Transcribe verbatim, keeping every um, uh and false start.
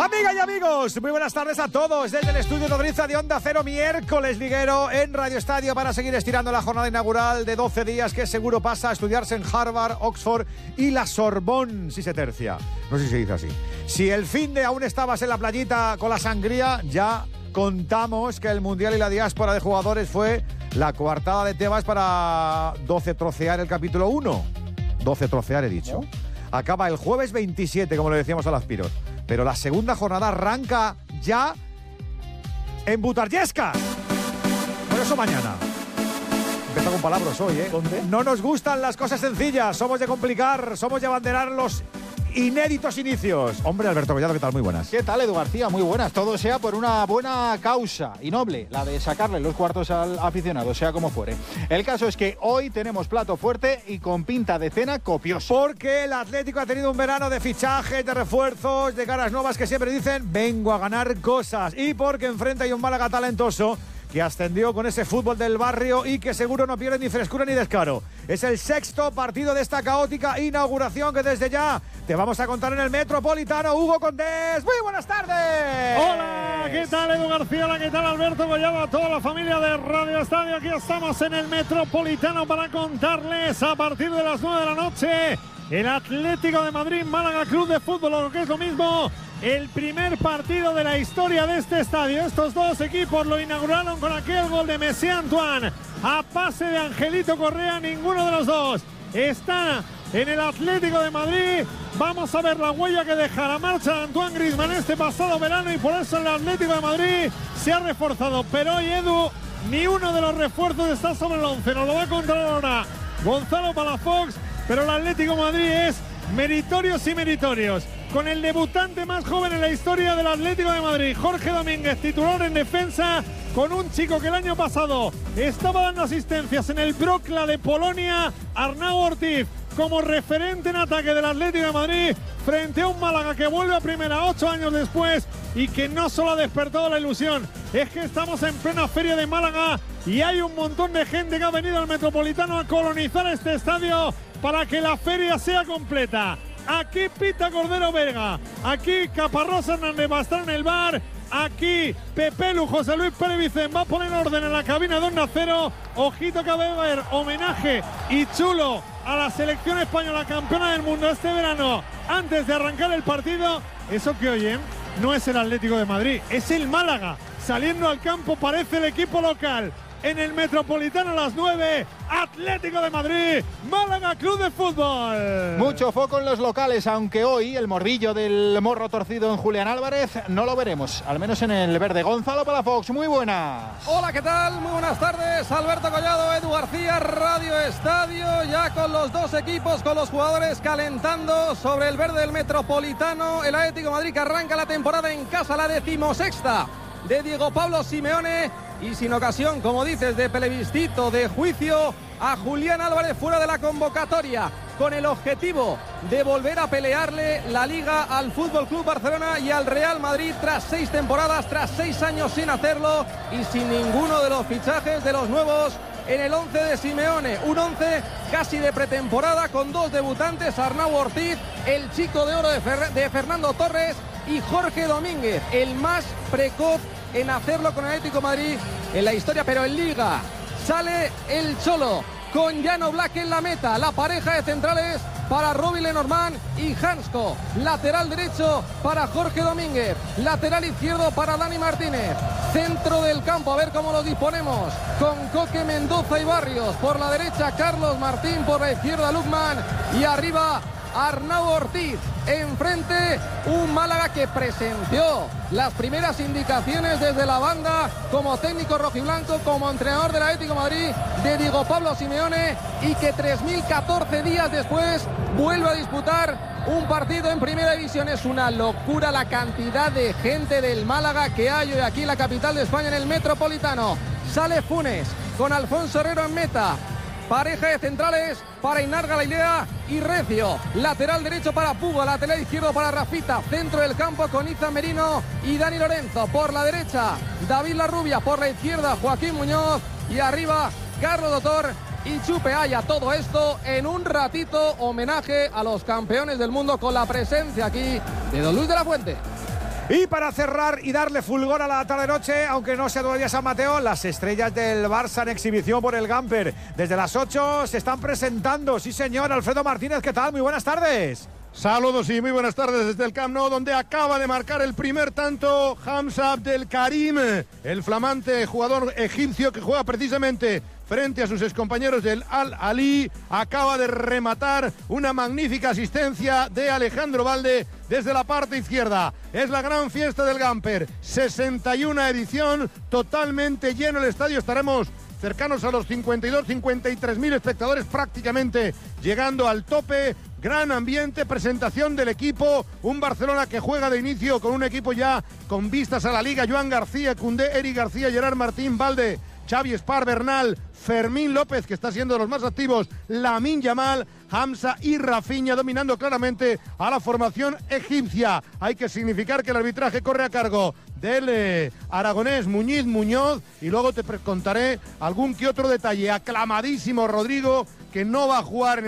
Amigas y amigos, muy buenas tardes a todos desde el estudio Nodriza de Onda Cero, miércoles liguero en Radio Estadio para seguir estirando la jornada inaugural de doce días que seguro pasa a estudiarse en Harvard, Oxford y la Sorbonne, si se tercia. No sé si se dice así. Si el fin de aún estabas en la playita con la sangría, ya contamos que el Mundial y la diáspora de jugadores fue la coartada de Tebas para doce trocear el capítulo uno. doce trocear he dicho. Acaba el jueves veintisiete, como le decíamos a las Piros. Pero la segunda jornada arranca ya en Butarjesca. Por eso mañana. Empezó con palabras hoy, ¿eh? ¿Dónde? No nos gustan las cosas sencillas. Somos de complicar, somos de abanderar los inéditos inicios. Hombre, Alberto Collado, ¿qué tal? Muy buenas. ¿Qué tal, Edu García? Muy buenas. Todo sea por una buena causa y noble, la de sacarle los cuartos al aficionado, sea como fuere. El caso es que hoy tenemos plato fuerte y con pinta de cena copiosa. Porque el Atlético ha tenido un verano de fichajes, de refuerzos, de caras nuevas que siempre dicen vengo a ganar cosas. Y porque enfrente hay un Málaga talentoso que ascendió con ese fútbol del barrio y que seguro no pierde ni frescura ni descaro. Es el sexto partido de esta caótica inauguración que desde ya te vamos a contar en el Metropolitano. Hugo Condés, muy buenas tardes. Hola, ¿qué tal, Edu García? Hola, ¿qué tal, Alberto Collado? A toda la familia de Radio Estadio. Aquí estamos en el Metropolitano para contarles a partir de las nueve de la noche el Atlético de Madrid, Málaga Club de Fútbol, o lo que es lo mismo, el primer partido de la historia de este estadio. Estos dos equipos lo inauguraron con aquel gol de Messi Antoine a pase de Angelito Correa. Ninguno de los dos está en el Atlético de Madrid. Vamos a ver la huella que deja la marcha de Antoine Griezmann este pasado verano y por eso el Atlético de Madrid se ha reforzado. Pero hoy, Edu, ni uno de los refuerzos está sobre el once. Nos lo va a contar ahora Gonzalo Palafox. Pero el Atlético de Madrid es meritorios y meritorios. Con el debutante más joven en la historia del Atlético de Madrid, Jorge Domínguez, titular en defensa, con un chico que el año pasado estaba dando asistencias en el Wrocław de Polonia, Arnau Ortiz, como referente en ataque del Atlético de Madrid, frente a un Málaga que vuelve a primera ocho años después y que no solo ha despertado la ilusión, es que estamos en plena feria de Málaga y hay un montón de gente que ha venido al Metropolitano a colonizar este estadio para que la feria sea completa. Aquí Pita Cordero Vega, aquí Caparrós Hernández va a estar en el bar, aquí Pepe Lu, José Luis Pérez Vicen va a poner orden en la cabina de Onda Cero. Ojito que va a haber homenaje y chulo a la selección española campeona del mundo este verano antes de arrancar el partido. Eso que oyen no es el Atlético de Madrid, es el Málaga saliendo al campo, parece el equipo local. En el Metropolitano a las nueve, Atlético de Madrid, Málaga Club de Fútbol. Mucho foco en los locales, aunque hoy el morrillo del morro torcido en Julián Álvarez no lo veremos, al menos en el verde. Gonzalo Palafox, muy buenas. Hola, ¿qué tal? Muy buenas tardes. Alberto Collado, Edu García, Radio Estadio, ya con los dos equipos, con los jugadores calentando sobre el verde del Metropolitano. El Atlético de Madrid que arranca la temporada en casa, la decimosexta de Diego Pablo Simeone. Y sin ocasión, como dices, de plebiscito, de juicio a Julián Álvarez fuera de la convocatoria, con el objetivo de volver a pelearle la Liga al F C Barcelona y al Real Madrid tras seis temporadas, tras seis años sin hacerlo y sin ninguno de los fichajes de los nuevos en el once de Simeone. Un once casi de pretemporada con dos debutantes, Arnau Ortiz, el chico de oro de, Fer- de Fernando Torres, y Jorge Domínguez, el más precoz en hacerlo con el Atlético de Madrid en la historia, pero en Liga sale el Cholo con Jan Oblak en la meta. La pareja de centrales para Robbie Lenormand y Hansko, lateral derecho para Jorge Domínguez, lateral izquierdo para Dani Martínez, centro del campo, a ver cómo lo disponemos, con Coque, Mendoza y Barrios, por la derecha Carlos Martín, por la izquierda Lukman y arriba Arnau Ortiz. Enfrente un Málaga que presenció las primeras indicaciones desde la banda como técnico rojiblanco, como entrenador del Atlético de Madrid de Diego Pablo Simeone, y que tres mil catorce días después vuelve a disputar un partido en primera división. Es una locura la cantidad de gente del Málaga que hay hoy aquí en la capital de España, en el Metropolitano. Sale Funes con Alfonso Herrero en meta. Pareja de centrales para Inar Galilea y Recio. Lateral derecho para Pugo, lateral izquierdo para Rafita. Centro del campo con Iza Merino y Dani Lorenzo. Por la derecha, David Larrubia. Por la izquierda, Joaquín Muñoz. Y arriba, Carlos Dotor y Chupe Aya. Todo esto en un ratito, homenaje a los campeones del mundo con la presencia aquí de Don Luis de la Fuente. Y para cerrar y darle fulgor a la tarde-noche, aunque no sea todavía San Mateo, las estrellas del Barça en exhibición por el Gamper. Desde las ocho se están presentando. Sí, señor. Alfredo Martínez, ¿qué tal? Muy buenas tardes. Saludos y muy buenas tardes desde el Camp Nou, donde acaba de marcar el primer tanto Hamza Abdelkarim, el flamante jugador egipcio que juega precisamente frente a sus excompañeros del Al-Ahly. Acaba de rematar una magnífica asistencia de Alejandro Balde desde la parte izquierda. Es la gran fiesta del Gamper, sesenta y una edición, totalmente lleno el estadio. Estaremos cercanos a los cincuenta y dos, cincuenta y tres mil espectadores, prácticamente llegando al tope. Gran ambiente, presentación del equipo, un Barcelona que juega de inicio con un equipo ya con vistas a la Liga. Joan García, Koundé, Eric García, Gerard Martín, Balde, Xavi Espar, Bernal, Fermín López, que está siendo de los más activos, Lamine Yamal, Hamza y Rafinha, dominando claramente a la formación egipcia. Hay que significar que el arbitraje corre a cargo del eh, aragonés Muñiz Muñoz, y luego te contaré algún que otro detalle. Aclamadísimo Rodrigo, que no va a jugar en